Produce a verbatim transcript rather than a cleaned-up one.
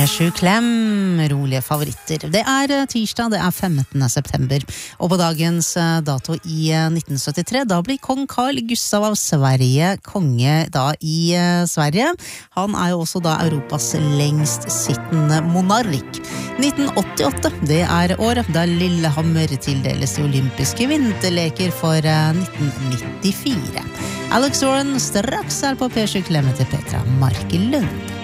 P sju Klem, rolige favoritter. Det er tirsdag, det er femtende september, og på dagens dato i nitten syttitre, da blir kong Carl Gustav av Sverige konge da i Sverige. Han er jo også da Europas lengst sittende monark. nitten åttiåtte, det er året da Lillehammer tildeles de olympiske vinterleker for nitten nittifire. Alex Warren straks her på P sju Klem til Petra Markelund.